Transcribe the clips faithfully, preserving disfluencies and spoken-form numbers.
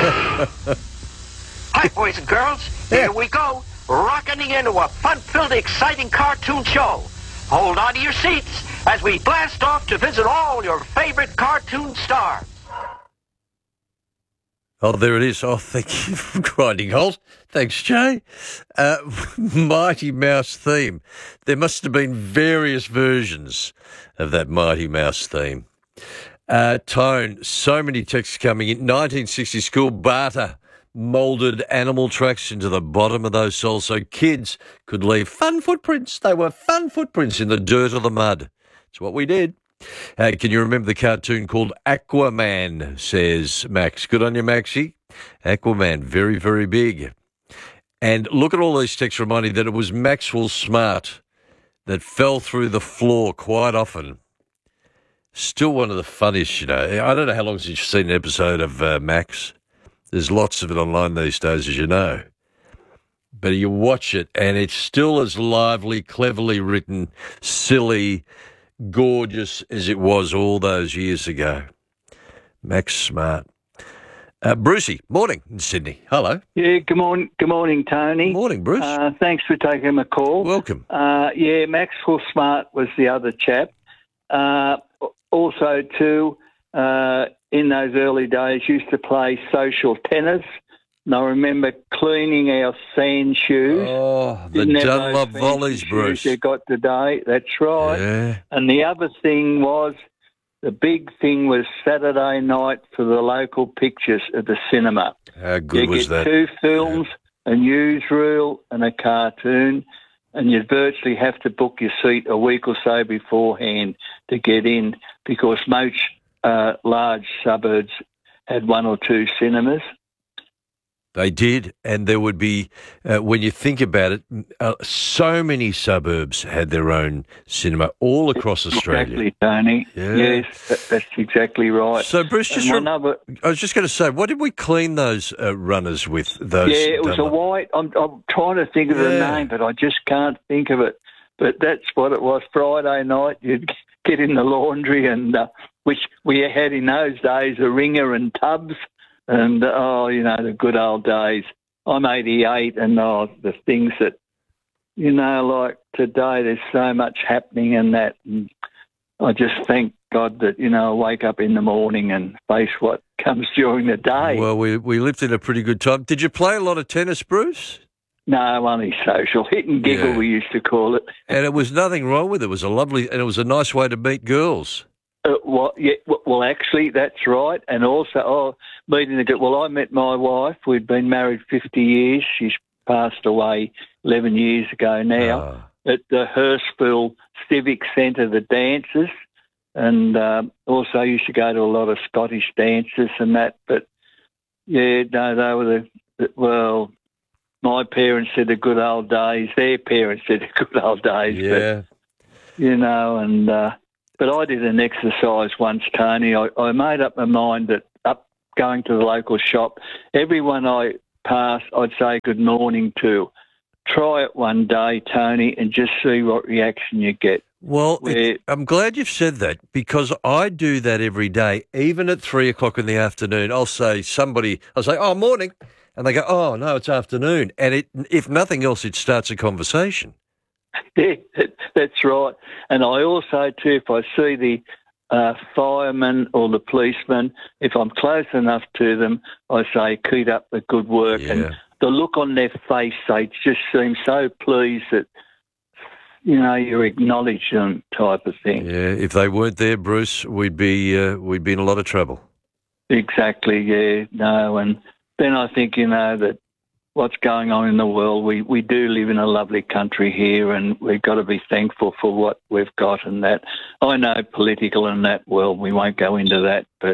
Hi, boys and girls. Here we go, rocketing into a fun-filled, exciting cartoon show. Hold on to your seats as we blast off to visit all your favorite cartoon stars. Oh, there it is. Oh, thank you for grinding halt. Thanks, Jay. Uh, Mighty Mouse theme. There must have been various versions of that Mighty Mouse theme. Uh, Tone, so many texts coming in. nineteen sixty school barter moulded animal tracks into the bottom of those soles so kids could leave fun footprints. They were fun footprints in the dirt or the mud. It's what we did. Uh, can you remember the cartoon called Aquaman, says Max. Good on you, Maxie. Aquaman, very, very big. And look at all these texts reminding that it was Maxwell Smart that fell through the floor quite often. Still one of the funniest, you know. I don't know how long since you've seen an episode of uh, Max. There's lots of it online these days, as you know. But you watch it, and it's still as lively, cleverly written, silly, gorgeous as it was all those years ago. Max Smart. Uh, Brucey, morning in Sydney. Hello. Yeah, good morning, good morning, Tony. Morning, Bruce. Uh, thanks for taking my call. Welcome. Uh, yeah, Maxwell Smart was the other chap. Uh, also, too, uh, in those early days, used to play social tennis. And I remember cleaning our sand shoes. Oh, the Didn't have Dunlop those volleys, fancy Bruce. shoes you got today. That's right. Yeah. And the other thing was, the big thing was Saturday night for the local pictures at the cinema. How good you was get that? two films, yeah. a newsreel and a cartoon, and you'd virtually have to book your seat a week or so beforehand to get in because most uh, large suburbs had one or two cinemas. They did, and there would be, uh, when you think about it, uh, so many suburbs had their own cinema all across Australia. Exactly, Tony. Yeah. Yes, that, that's exactly right. So, Bruce, just rem- another, I was just going to say, what did we clean those uh, runners with? Those yeah, it was Dunlop? a white. I'm, I'm trying to think of Yeah. the name, but I just can't think of it. But that's what it was. Friday night, you'd get in the laundry, and uh, which we had in those days, a wringer and tubs. And, oh, you know, the good old days. I'm eighty-eight, and oh, the things that, you know, like today, there's so much happening in that. And I just thank God that, you know, I wake up in the morning and face what comes during the day. Well, we, we lived in a pretty good time. Did you play a lot of tennis, Bruce? No, only social. Hit and giggle, Yeah. we used to call it. And it was nothing wrong with it. It was a lovely, and it was a nice way to meet girls. Uh, well, yeah, well, actually, that's right. And also, oh, meeting the girl. Well, I met my wife. We'd been married fifty years. She's passed away eleven years ago now. Ah. At the Hurstville Civic Centre, the dances. And um, also used to go to a lot of Scottish dances and that. But, yeah, no, they were the, well, my parents said the good old days. Their parents said the good old days. Yeah. But, you know, and... Uh, But I did an exercise once, Tony. I, I made up my mind that up going to the local shop, everyone I passed, I'd say good morning to. Try it one day, Tony, and just see what reaction you get. Well, Where, it, I'm glad you've said that because I do that every day. Even at three o'clock in the afternoon, I'll say somebody, I'll say, oh, morning. And they go, oh, no, it's afternoon. And it, if nothing else, it starts a conversation. yeah, that's right. And I also, too, if I see the uh, fireman or the policeman, if I'm close enough to them, I say, keep up the good work. Yeah. And the look on their face, they just seem so pleased that, you know, you acknowledge them type of thing. Yeah, if they weren't there, Bruce, we'd be uh, we'd be in a lot of trouble. Exactly, yeah, no. And then I think, you know, that what's going on in the world, we, we do live in a lovely country here and we've got to be thankful for what we've got and that. I know political in that world, we won't go into that, but,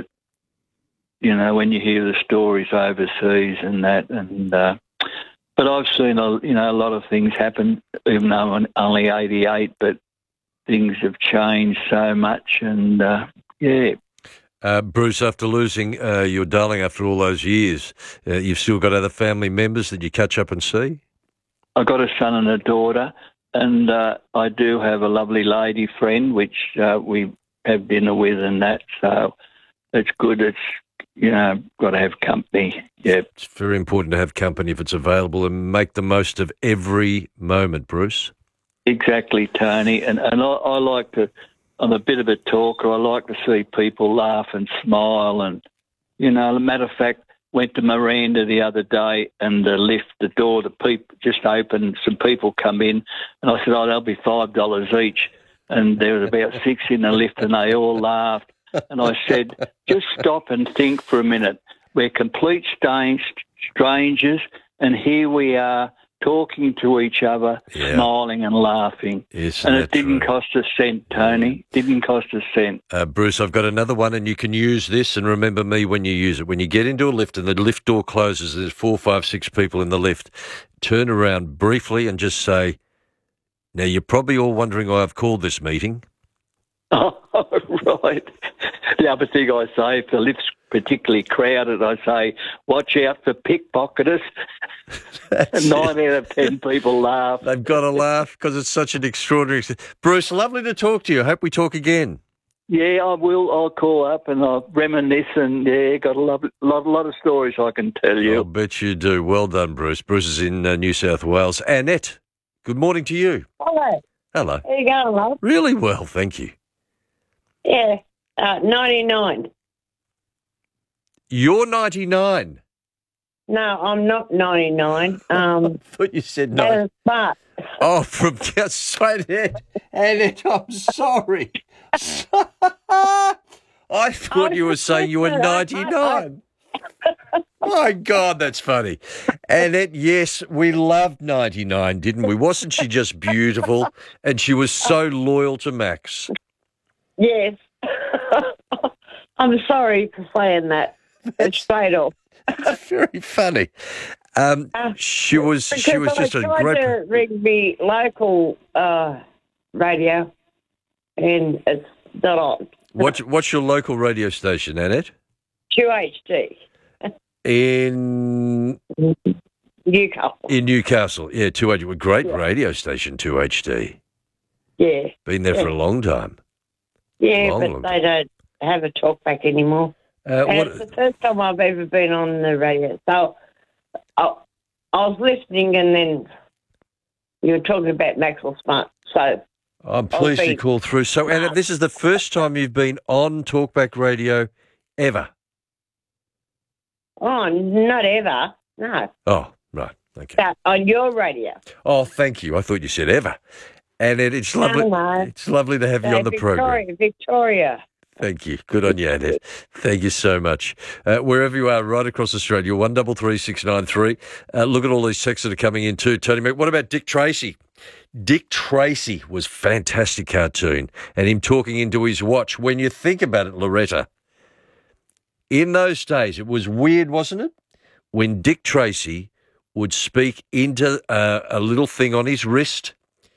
you know, when you hear the stories overseas and that, and uh, but I've seen, a, you know, a lot of things happen, even though I'm only eighty-eight, but things have changed so much and, uh, yeah. Uh, Bruce, after losing uh, your darling after all those years, uh, you've still got other family members that you catch up and see? I've got a son and a daughter, and uh, I do have a lovely lady friend, which uh, we have dinner with and that, so it's good. It's you know, got to have company. Yeah. It's very important to have company if it's available and make the most of every moment, Bruce. Exactly, Tony. And and I, I like to, I'm a bit of a talker. I like to see people laugh and smile. And, you know, as a matter of fact, went to Miranda the other day and the lift, the door, the people just opened. Some people come in and I said, oh, they'll be five dollars each. And there was about six in the lift and they all laughed. And I said, just stop and think for a minute. We're complete strange, strangers and here we are talking to each other, yeah. smiling and laughing. Isn't and it didn't true? cost a cent, Tony. Didn't cost a cent. Uh, Bruce, I've got another one, and you can use this, and remember me when you use it. When you get into a lift and the lift door closes, there's four, five, six people in the lift, turn around briefly and just say, now, you're probably all wondering why I've called this meeting. Oh, right. The other thing I say, if the lift's particularly crowded, I say, watch out for pickpocketers. Nine out of ten people laugh. They've got to laugh because it's such an extraordinary... Bruce, lovely to talk to you. I hope we talk again. Yeah, I will. I'll call up and I'll reminisce and, yeah, got a lot, lot, lot of stories I can tell you. I'll bet you do. Well done, Bruce. Bruce is in uh, New South Wales. Annette, good morning to you. Hello. Hello. How you going, love? Really well, thank you. Yeah, uh, ninety-nine. You're ninety-nine. No, I'm not ninety-nine. Um, I thought you said nine. But Oh, from outside Annette. Annette, I'm sorry. I thought you were saying you were ninety-nine. My God, that's funny. Annette, yes, we loved ninety-nine, didn't we? Wasn't she just beautiful? And she was so loyal to Max. yes, I'm sorry for saying that. It's straight off. It's very funny. Um, Uh, she was she was just I a tried great... to ring the local uh, radio, and it's not on. What, what's your local radio station, Annette? Q H D. In Newcastle. in Newcastle. Yeah, two H D. Great Yeah. radio station, two H D. Yeah. Been there for Yeah. a long time. Yeah, Long, but long they don't have a talk back anymore. Uh, And what, it's the first time I've ever been on the radio. So I, I was listening and then you were talking about Maxwell Smart. So, I'm pleased you be- called through. So, Anna, this is the first time you've been on Talkback Radio ever. oh, not ever. No. Oh, right. Okay. But on your radio. Oh, thank you. I thought you said ever. And it, it's lovely. no. It's lovely to have you Uh, on the program. Victoria, Victoria. Thank you. Good on you, Annette. Thank you so much. Uh, wherever you are, right across Australia, one double three six nine three. Uh, look at all these texts that are coming in too. Tony, what about Dick Tracy? Dick Tracy was a fantastic cartoon, and him talking into his watch. When you think about it, Loretta, in those days, it was weird, wasn't it? When Dick Tracy would speak into uh, a little thing on his wrist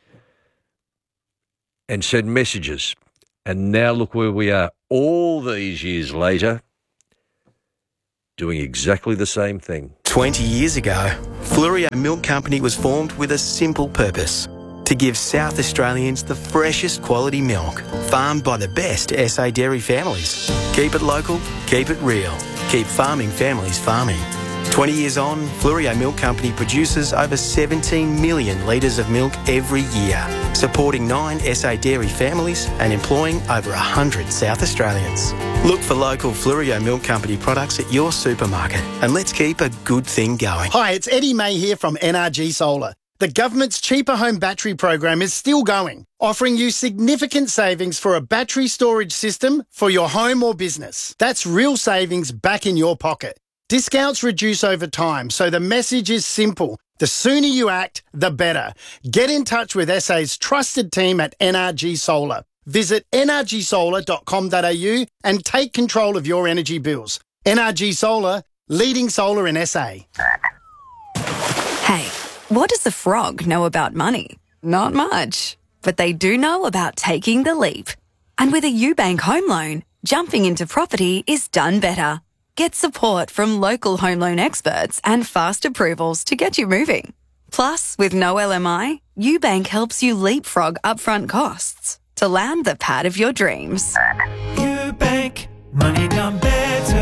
and send messages. And now look where we are, all these years later, doing exactly the same thing. twenty years ago, Flurio Milk Company was formed with a simple purpose: to give South Australians the freshest quality milk, farmed by the best S A dairy families. Keep it local, keep it real, keep farming families farming. twenty years on, Flurio Milk Company produces over seventeen million litres of milk every year, supporting nine S A dairy families and employing over one hundred South Australians. Look for local Flurio Milk Company products at your supermarket and let's keep a good thing going. Hi, it's Eddie May here from N R G Solar. The government's Cheaper Home Battery program is still going, offering you significant savings for a battery storage system for your home or business. That's real savings back in your pocket. Discounts reduce over time, so the message is simple. The sooner you act, the better. Get in touch with S A's trusted team at N R G Solar. Visit n r g solar dot com dot a u and take control of your energy bills. N R G Solar, leading solar in S A. Hey, what does a frog know about money? Not much. But they do know about taking the leap. And with a UBank home loan, jumping into property is done better. Get support from local home loan experts and fast approvals to get you moving. Plus, with no L M I, UBank helps you leapfrog upfront costs to land the pad of your dreams. UBank, money done better.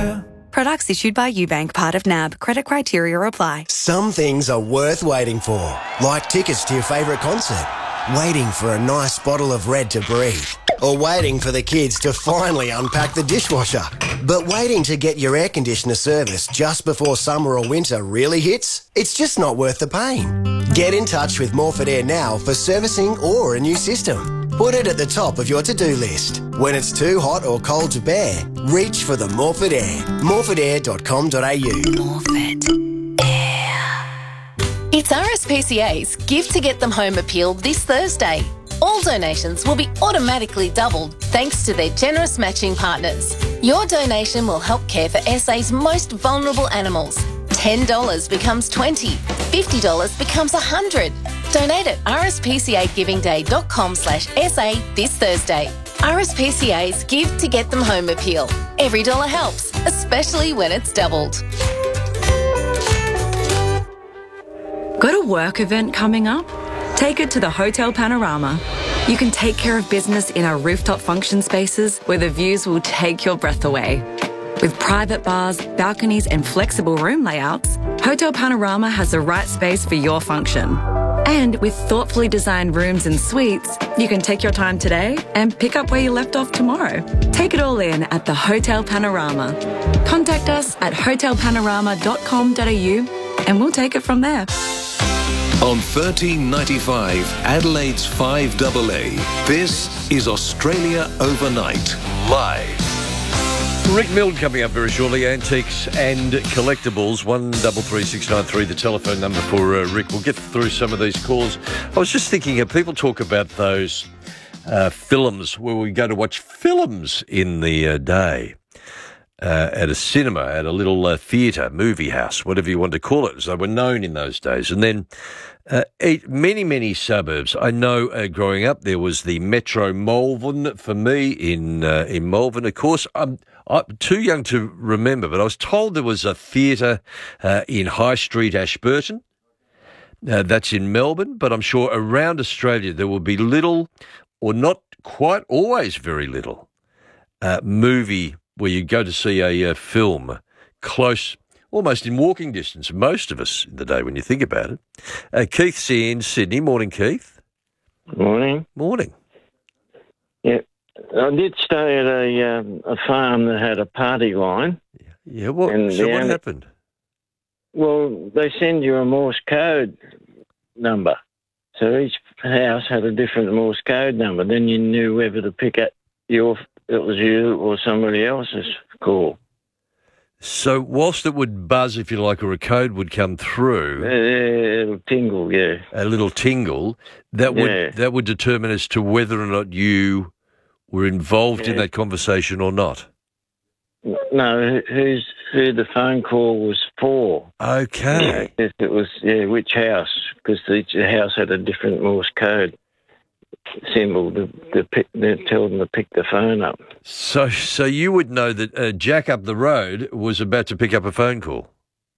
Products issued by UBank, part of N A B. Credit criteria apply. Some things are worth waiting for, like tickets to your favourite concert, waiting for a nice bottle of Red to breathe, or waiting for the kids to finally unpack the dishwasher. But waiting to get your air conditioner serviced just before summer or winter really hits? It's just not worth the pain. Get in touch with Morford Air now for servicing or a new system. Put it at the top of your to-do list. When it's too hot or cold to bear, reach for the Morford Air. morford air dot com dot a u. Morford. It's R S P C A's Give to Get Them Home appeal this Thursday. All donations will be automatically doubled thanks to their generous matching partners. Your donation will help care for S A's most vulnerable animals. ten dollars becomes twenty dollars, fifty dollars becomes one hundred dollars. Donate at r s p c a giving day dot com slash s a this Thursday. R S P C A's Give to Get Them Home appeal. Every dollar helps, especially when it's doubled. Got a work event coming up? Take it to the Hotel Panorama. You can take care of business in our rooftop function spaces where the views will take your breath away. With private bars, balconies and flexible room layouts, Hotel Panorama has the right space for your function. And with thoughtfully designed rooms and suites, you can take your time today and pick up where you left off tomorrow. Take it all in at the Hotel Panorama. Contact us at hotel panorama dot com dot a u and we'll take it from there. On thirteen ninety-five, Adelaide's five double A, this is Australia Overnight, live. Rick Milne coming up very shortly. Antiques and collectibles. One double three six nine three. The telephone number for uh, Rick. We'll get through some of these calls. I was just thinking, uh, people talk about those uh, films where we go to watch films in the uh, day uh, at a cinema, at a little uh, theatre, movie house, whatever you want to call it, as they were known in those days. And then uh, it, many, many suburbs. I know uh, growing up there was the Metro Malvern for me in uh, in Malvern. Of course, I'm. I'm too young to remember, but I was told there was a theatre uh, in High Street, Ashburton. Uh, that's in Melbourne, but I'm sure around Australia there will be little, or not quite always very little, uh, movie where you go to see a uh, film close, almost in walking distance, most of us in the day when you think about it. Uh, Keith's in Sydney. Morning, Keith. Morning. Morning. Yeah. I did stay at a um, a farm that had a party line. Yeah, what? And So what only- happened? Well, they send you a Morse code number. So each house had a different Morse code number. Then you knew whether to pick up your, it was you or somebody else's call. So whilst it would buzz, if you like, or a code would come through, Uh, it'll tingle, yeah. a little tingle, that would Yeah. that would determine as to whether or not you were involved in Yeah. that conversation or not. No, who- who's who the phone call was for. Okay. If it was, yeah, which house, because each house had a different Morse code symbol to, to, pick, to tell them to pick the phone up. So so you would know that uh, Jack up the road was about to pick up a phone call.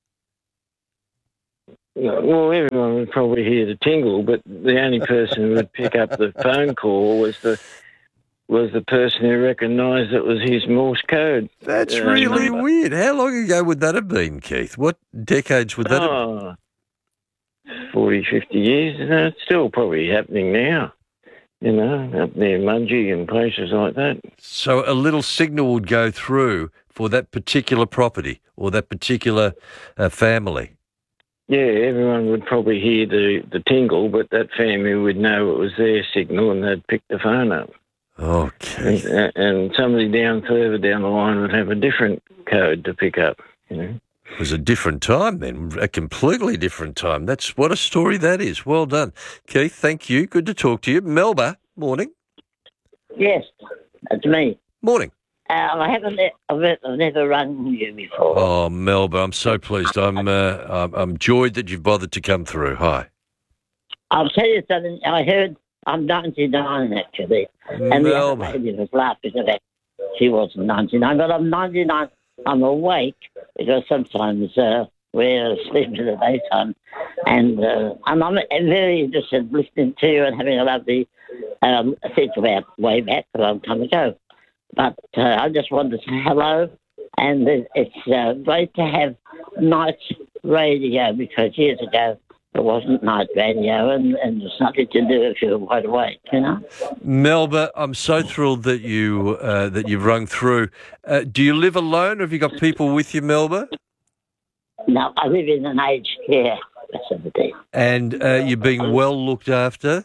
Well, everyone would probably hear the tingle, but the only person who would pick up the phone call was the was the person who recognised it was his Morse code. That's uh, really number. weird. How long ago would that have been, Keith? What decades would that have Oh, forty, fifty years. You know, it's still probably happening now, you know, up near Mudgee and places like that. So a little signal would go through for that particular property or that particular uh, family. Yeah, everyone would probably hear the, the tingle, but that family would know it was their signal and they'd pick the phone up. Okay. And, and somebody down further down the line would have a different code to pick up, you know. It was a different time then, a completely different time. That's what a story that is. Well done. Keith, thank you. Good to talk to you. Melba, morning. Yes, it's me. Morning. Uh, I haven't. I've, I've never run you before. Oh, Melba, I'm so pleased. I'm, uh, I'm I'm joyed that you've bothered to come through. Hi. I'll tell you something. I heard I'm ninety-nine actually, and the other Melba. lady was laughing at that. She wasn't ninety-nine, but I'm ninety-nine. I'm awake because sometimes uh, we're asleep in the daytime, and uh, and I'm very interested in listening to you and having a lovely um, think about way back a long time ago. But uh, I just wanted to say hello And it- it's uh, great to have night radio because years ago there wasn't night radio and, and there's nothing to do if you're wide awake, you know. Melba, I'm so thrilled that you uh, that you've rung through. Uh, do you live alone, or have you got people with you, Melba? Now, I live in an aged care facility. And uh, you're being well looked after?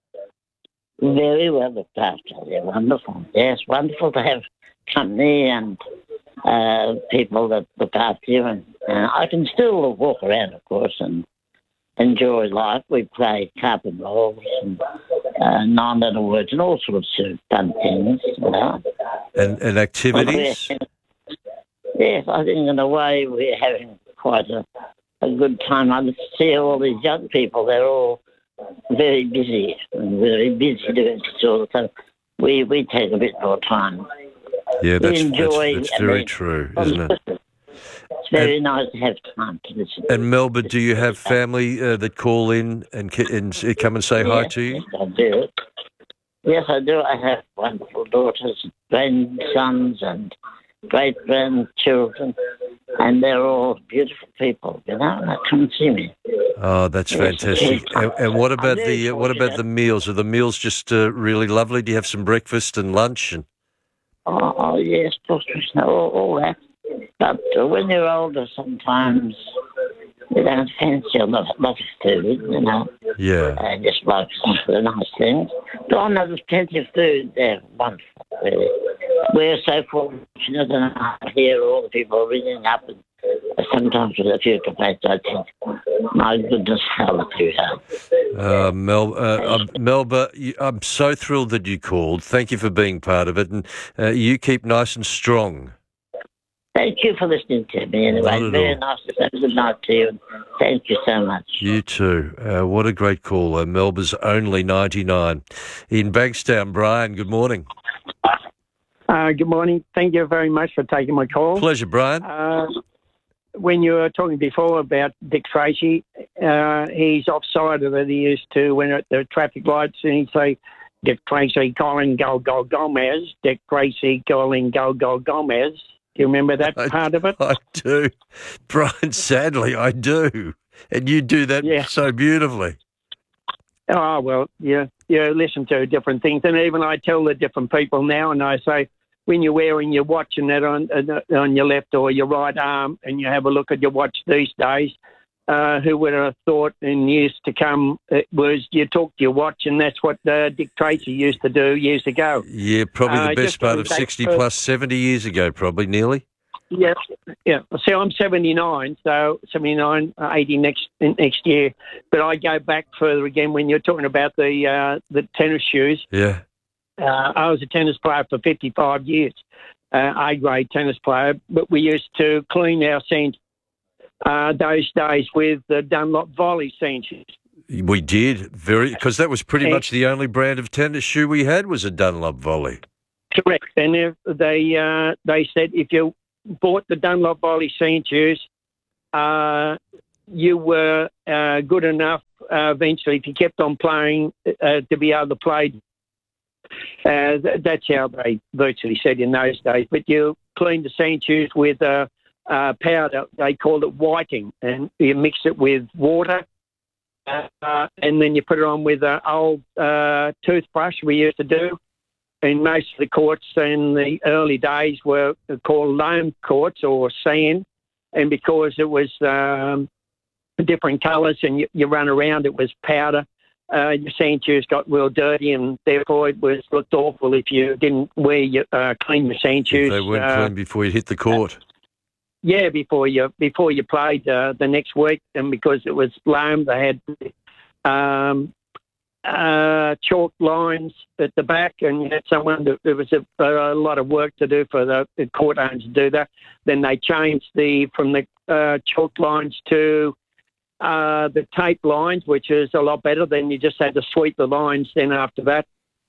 Very well looked after. They're wonderful. Yes, wonderful to have company and uh, people that look after you. And, and I can still walk around, of course, and enjoy life. We play carpet rolls and uh, nine-letter words and all sorts of fun things, you know. And, and activities? Yes, I think in a way we're having quite a, a good time. I see all these young people, they're all very busy and very busy doing this all the time. We, we take a bit more time. Yeah, that's, we enjoy, that's, that's very I mean, true, isn't it? It's very and, nice to have time to listen. And Melba, do you have family uh, that call in and, and come and say yes, hi to you? Yes, I do. Yes, I do. I have wonderful daughters, grandsons, and great-grandchildren, and they're all beautiful people, you know, and they come and see me. Oh, that's fantastic. And, and what about the uh, what about the meals? Are the meals just uh, really lovely? Do you have some breakfast and lunch? And Oh, oh yes, of course, all, all that. But uh, when you're older, sometimes you don't fancy a lot, lot of food, you know. Yeah. Uh, just like some of the nice things. But I know there's plenty of food there. Wonderful, really. We're so fortunate, and I hear all the people ringing up, and sometimes with a few complaints, I think, my goodness, how lucky we are. Uh, Mel, uh, um, Melba, you, I'm so thrilled that you called. Thank you for being part of it, and uh, you keep nice and strong. Thank you for listening to me anyway. Very all. nice to say good night to you, and thank you so much. You too. Uh, what a great call. Uh, Melba's only ninety-nine. In Bankstown, Brian, good morning. Uh, good morning. Thank you very much for taking my call. Pleasure, Brian. Uh, when you were talking before about Dick Tracy, uh, he's offside of it. He used to, when at the traffic lights, and he'd say, Dick Tracy calling Go Go Gomez, Dick Tracy calling Go Go Gomez. Do you remember that I, part of it? I do. Brian, sadly, I do. And you do that yeah. so beautifully. Oh, well, yeah, you listen to different things. And even I tell the different people now, and I say, when you're wearing your watch and that on on your left or your right arm, and you have a look at your watch these days, uh, who would have thought in years to come it was you talk to your watch, and that's what uh, Dick Tracy used to do years ago. Yeah, probably the uh, best part of sixty for, plus seventy years ago, probably, nearly. Yeah, yeah. See, I'm seventy-nine, so seventy-nine, eighty next next year. But I go back further again when you're talking about the uh, the tennis shoes. Yeah. Uh, I was a tennis player for fifty-five years, uh, A-grade tennis player, but we used to clean our sand uh, those days with the Dunlop Volley sand shoes. We did, very because that was pretty and, much the only brand of tennis shoe we had was a Dunlop Volley. Correct. And if they, uh, they said if you bought the Dunlop Volley sand shoes, uh, you were uh, good enough uh, eventually if you kept on playing uh, to be able to play. Uh, th- that's how they virtually said in those days. But you clean the sand shoes with uh, uh, powder. They called it whiting, and you mix it with water, uh, and then you put it on with an old uh, toothbrush we used to do. And most of the courts in the early days were called loam courts or sand, and because it was um, different colours and you, you run around, it was powder. Uh, your sand shoes got real dirty, and therefore it was looked awful if you didn't wear your uh, clean your sand shoes. If they weren't uh, clean before you hit the court. Uh, yeah, before you before you played uh, the next week, and because it was loam, they had um, uh, chalk lines at the back, and you had someone that there was a, a lot of work to do for the, the court owners to do that. Then they changed the from the uh, chalk lines to Uh, the tape lines, which is a lot better. Then you just had to sweep the lines. Then after that,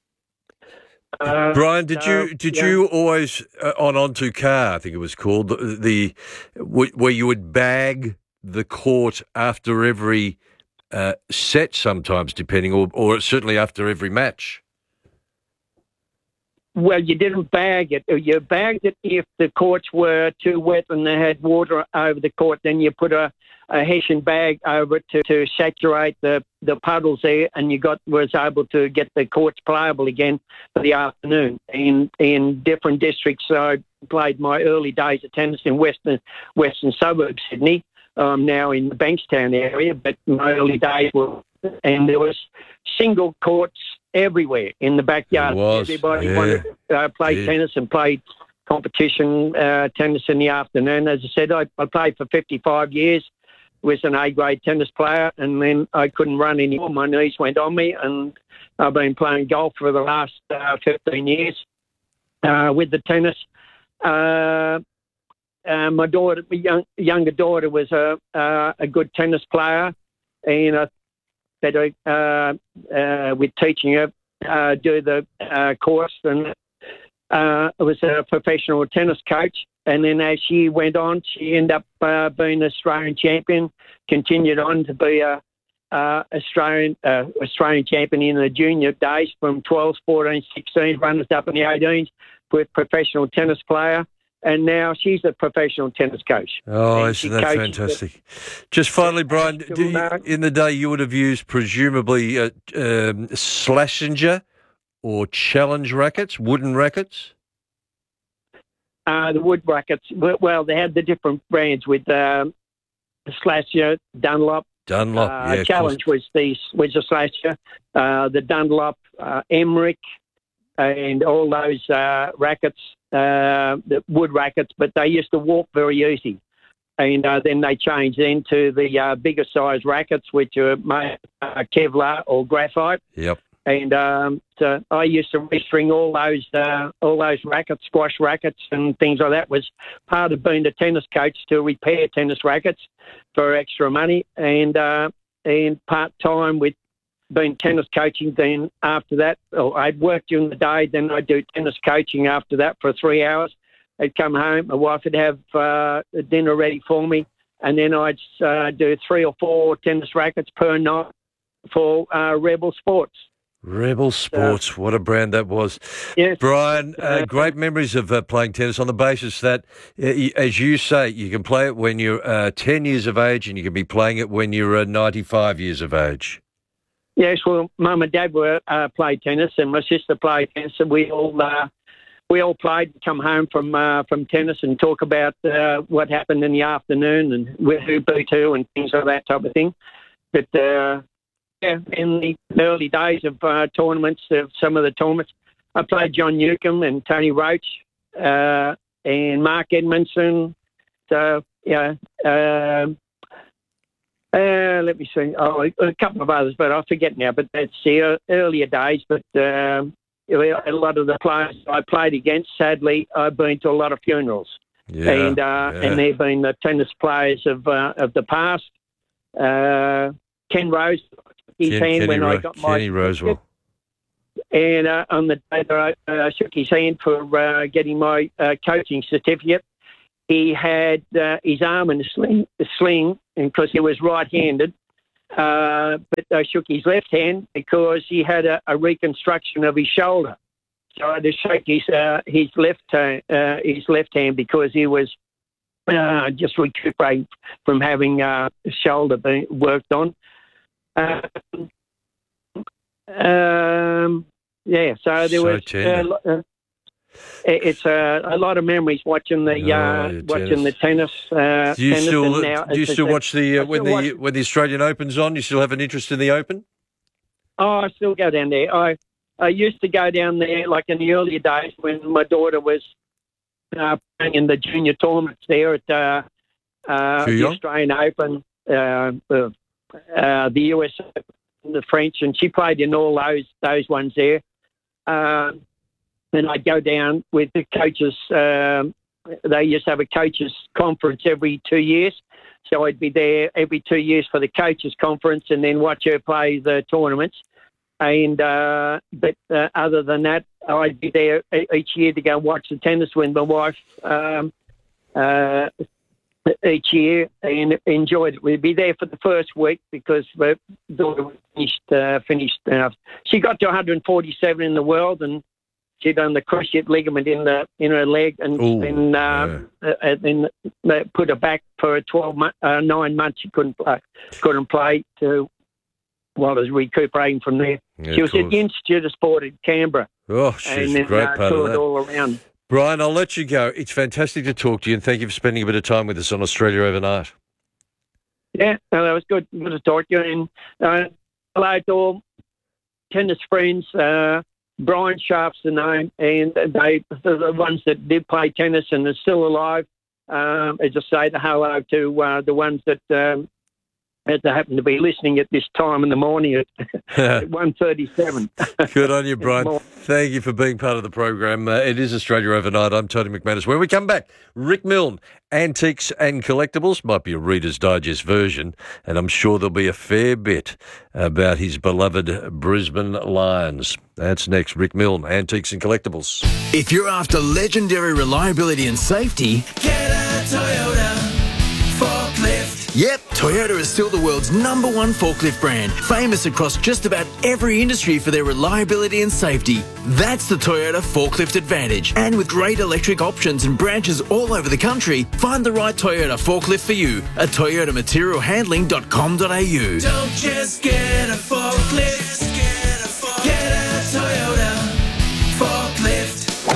uh, Brian, did so, you did yeah. you always uh, on Onto Car? I think it was called the, the where you would bag the court after every uh, set, sometimes depending, or or certainly after every match. well, you didn't bag it. You bagged it if the courts were too wet and they had water over the court. Then you put a, a hessian bag over it to, to saturate the, the puddles there, and you got was able to get the courts playable again for the afternoon. In in different districts, I played my early days of tennis in western western suburbs Sydney. I'm now in the Bankstown area, but my early days were, and there was single courts everywhere in the backyard. Everybody yeah. wanted to uh, play yeah. tennis and played competition uh, tennis in the afternoon. As I said, I, I played for fifty-five years, was an A-grade tennis player, and then I couldn't run anymore. My knees went on me, and I've been playing golf for the last uh, fifteen years uh, with the tennis. Uh, uh, my daughter, my young, younger daughter was a, uh, a good tennis player, and I said uh, uh, with teaching her uh, do the uh, course, and uh, I was a professional tennis coach. And then as she went on, she ended up uh, being an Australian champion, continued on to be a uh, Australian uh, Australian champion in the junior days from twelves, fourteens, sixteens, runners up in the eighteens, with professional tennis player. And now she's a professional tennis coach. Oh, and isn't that fantastic? Just finally, Brian, do you, in the day you would have used presumably uh, um, Schlesinger or Challenge rackets, wooden rackets? Uh, the wood rackets, well, they had the different brands with um, Slasher, Dunlop. Dunlop, uh, yeah. Challenge was the was a Slasher, uh, the Dunlop, uh, Emmerich, and all those uh, rackets, uh, the wood rackets, but they used to walk very easy. And uh, then they changed into the uh, bigger size rackets, which are made uh, Kevlar or graphite. Yep. And um, so I used to restring all those uh, all those rackets, squash rackets and things like that. Was part of being a tennis coach to repair tennis rackets for extra money, and uh, and part time with being tennis coaching. Then after that, oh, I'd work during the day. Then I'd do tennis coaching after that for three hours. I'd come home. My wife would have uh, dinner ready for me, and then I'd uh, do three or four tennis rackets per night for uh, Rebel Sports. Rebel Sports, uh, what a brand that was. Yes. Brian, uh, great memories of uh, playing tennis on the basis that, uh, as you say, you can play it when you're uh, ten years of age and you can be playing it when you're uh, ninety-five years of age. Yes, well, Mum and Dad were uh, played tennis and my sister played tennis, and we all uh, we all played, come home from uh, from tennis and talk about uh, what happened in the afternoon and who beat who and things like that type of thing. But... Uh, Yeah, in the early days of uh, tournaments, of some of the tournaments, I played John Newcomb and Tony Roach uh, and Mark Edmondson. So, yeah, uh, uh, let me see. Oh, a couple of others, but I forget now. But that's the earlier days. But uh, a lot of the players I played against, sadly, I've been to a lot of funerals. Yeah, and uh, yeah. and they've been the tennis players of uh, of the past. Uh, Ken Rose. His Ken, hand Kenny, when I Ro- got my Kenny Rosewell. And uh, on the day that I uh, shook his hand for uh, getting my uh, coaching certificate, he had uh, his arm in a sling, a sling, and because he was right-handed. Uh, but I shook his left hand because he had a, a reconstruction of his shoulder. So I had to shake his uh, his left uh, uh, his left hand because he was uh, just recuperating from having uh, his shoulder being worked on. Uh, um, yeah, so there So was tender. uh, uh, it's uh, a lot of memories watching the Oh, uh, yeah, watching tennis. the tennis. Uh, Do you tennis still and now, do you as I still said, watch the uh, I when still the watch- when the Australian Open's on? You still have an interest in the Open? Oh, I still go down there. I I used to go down there like in the earlier days when my daughter was uh, playing in the junior tournaments there at uh, uh, the Kooyong? Australian Open, uh, uh, uh, the U S Open, the French, and she played in all those those ones there. Um, and I'd go down with the coaches. Um, they used to have a coaches conference every two years. So I'd be there every two years for the coaches conference and then watch her play the tournaments. And uh, but uh, other than that, I'd be there each year to go watch the tennis with my wife um, uh, each year and enjoyed it. We'd be there for the first week because the daughter finished. Uh, finished uh, she got to one hundred forty-seven in the world and cruciate on the cruciate ligament in the in her leg, and Ooh, then uh, yeah. uh, then they put her back for twelve months, uh, nine months. She couldn't play, couldn't play to while I was recuperating from there. Yeah, she was of at course. the Institute of Sport in Canberra. Oh, she's and a then, great uh, part of toured that. all around. Brian, I'll let you go. It's fantastic to talk to you, and thank you for spending a bit of time with us on Australia Overnight. Yeah, no, that was good. Good to talk to you. And uh, hello to all tennis friends. Uh, Brian Sharp's the name, and they they're the ones that did play tennis and are still alive. Um, as I say, the hello to uh, the ones that um, that happen to be listening at this time in the morning at, at one thirty-seven. Good on you, Brian. Thank you for being part of the program. Uh, it is Australia Overnight. I'm Tony McManus. When we come back, Rick Milne, Antiques and Collectibles, might be a Reader's Digest version, and I'm sure there'll be a fair bit about his beloved Brisbane Lions. That's next. Rick Milne, Antiques and Collectibles. If you're after legendary reliability and safety, get a Toyota forklift. Yep, Toyota is still the world's number one forklift brand, famous across just about every industry for their reliability and safety. That's the Toyota Forklift Advantage. And with great electric options and branches all over the country, find the right Toyota forklift for you at toyota material handling dot com dot a u. Don't just get a forklift, get a, forklift. Get a Toyota forklift.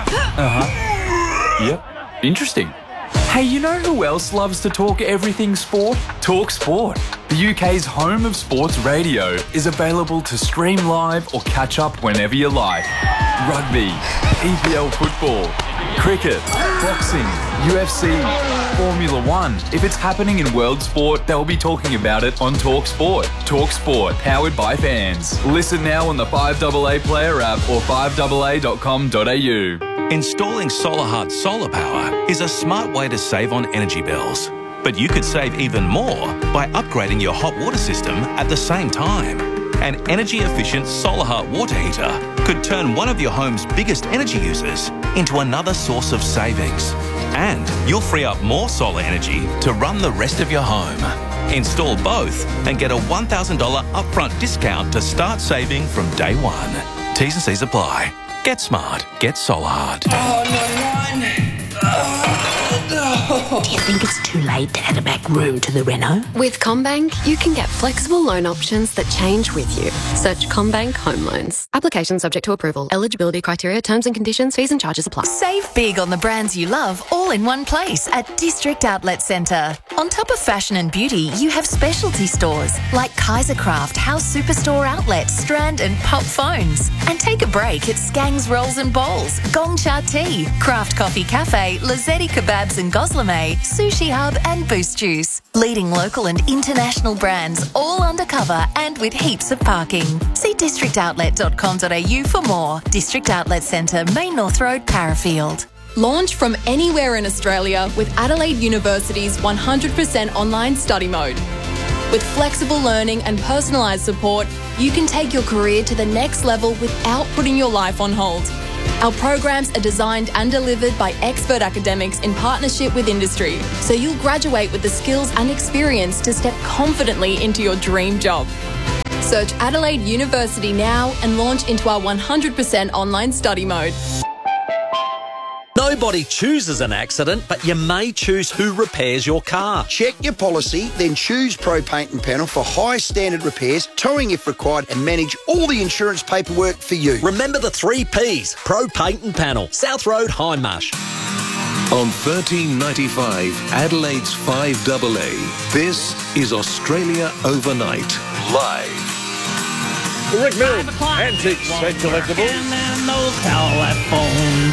Uh-huh. Yep, interesting. Hey, you know who else loves to talk everything sport? Talk Sport. The U K's home of sports radio is available to stream live or catch up whenever you like. Rugby, E P L football, cricket, boxing, U F C, Formula One. If it's happening in world sport, they'll be talking about it on Talk Sport. Talk Sport, powered by fans. Listen now on the five A A Player app or five A A dot com dot a u. Installing SolarHut solar power is a smart way to save on energy bills. But you could save even more by upgrading your hot water system at the same time. An energy-efficient SolarHut water heater could turn one of your home's biggest energy users into another source of savings. And you'll free up more solar energy to run the rest of your home. Install both and get a one thousand dollars upfront discount to start saving from day one. T's and C's apply. Get smart. Get SolarHut. Oh, not mine. Do you think it's too late to add a back room to the reno? With CommBank, you can get flexible loan options that change with you. Search CommBank Home Loans. Application subject to approval. Eligibility criteria, terms and conditions, fees and charges apply. Save big on the brands you love all in one place at District Outlet Centre. On top of fashion and beauty, you have specialty stores like Kaisercraft, House Superstore Outlet, Strand and Pop Phones. And take a break at Skangs Rolls and Bowls, Gong Cha Tea, Craft Coffee Cafe, Lazzetti Kebabs and Goslame, Sushi Hub and Boost Juice. Leading local and international brands all undercover and with heaps of parking. See district outlet dot com dot a u for more. District Outlet Centre, Main North Road, Parafield. Launch from anywhere in Australia with Adelaide University's one hundred percent online study mode. With flexible learning and personalised support, you can take your career to the next level without putting your life on hold. Our programs are designed and delivered by expert academics in partnership with industry, so you'll graduate with the skills and experience to step confidently into your dream job. Search Adelaide University now and launch into our one hundred percent online study mode. Nobody chooses an accident, but you may choose who repairs your car. Check your policy, then choose Pro Paint and Panel for high standard repairs, towing if required, and manage all the insurance paperwork for you. Remember the three Ps, Pro Paint and Panel, South Road, Hindmarsh. On thirteen ninety-five, Adelaide's five A A, this is Australia Overnight, live. Rick Milne, Antiques and Collectibles.